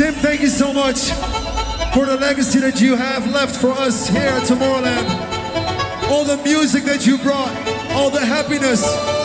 Tim, thank you so much for the legacy that you have left for us here at Tomorrowland. All the music that you brought, all the happiness.